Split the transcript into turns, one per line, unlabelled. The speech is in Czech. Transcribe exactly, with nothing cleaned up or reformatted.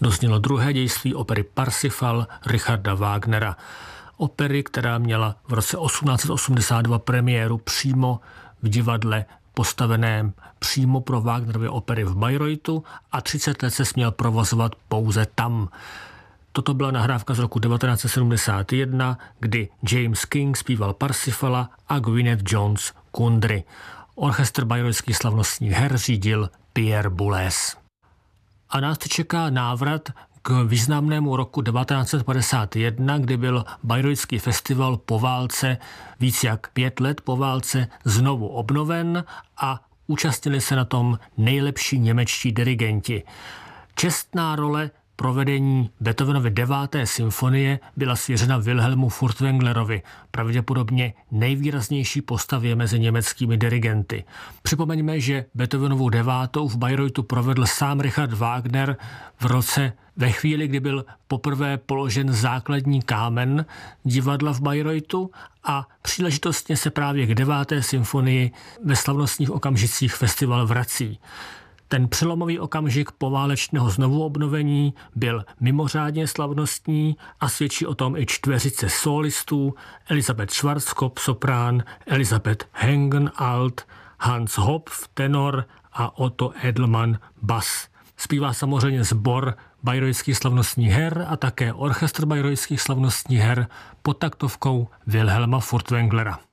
doznělo druhé dějství opery Parsifal Richarda Wagnera. Opery, která měla v roce osmnáct osmdesát dva premiéru přímo v divadle postaveném přímo pro Wagnerovy opery v Bayreuthu a třicet let se směl provozovat pouze tam. Toto byla nahrávka z roku devatenáct set sedmdesát jedna, kdy James King zpíval Parsifala a Gwyneth Jones Kundry. Orchestr bayreuthských slavnostních her řídil Pierre Boulez. A nás čeká návrat k významnému roku devatenáct set padesát jedna, kdy byl Bayreutský festival po válce, víc jak pět let po válce, znovu obnoven a účastnili se na tom nejlepší němečtí dirigenti. Čestná role provedení Beethovenovy deváté symfonie byla svěřena Wilhelmu Furtwänglerovi, pravděpodobně nejvýraznější postavě mezi německými dirigenty. Připomeňme, že Beethovenovou devátou v Bayreuthu provedl sám Richard Wagner v roce ve chvíli, kdy byl poprvé položen základní kámen divadla v Bayreuthu a příležitostně se právě k deváté symfonii ve slavnostních okamžicích festival vrací. Ten přelomový okamžik poválečného znovuobnovení byl mimořádně slavnostní a svědčí o tom i čtveřice solistů: Elisabeth Schwarzkopf soprán, Elisabeth Hengen alt, Hans Hopf tenor a Otto Edelmann bas. Zpívá samozřejmě sbor Bayreutských slavnostních her a také orchestr Bayreutských slavnostních her pod taktovkou Wilhelma Furtwänglera.